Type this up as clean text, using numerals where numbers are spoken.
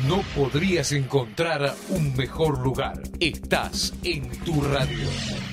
No podrías encontrar un mejor lugar. Estás en tu radio.